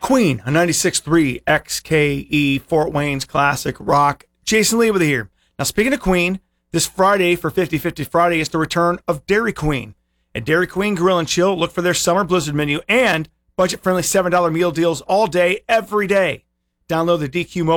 Queen on 96.3 XKE, Fort Wayne's classic rock. Jason Lee with you here. Now, speaking of Queen, this Friday for 50/50 Friday is the return of Dairy Queen. At Dairy Queen Grill and Chill, look for their summer blizzard menu and budget-friendly $7 meal deals all day, every day. Download the DQ mobile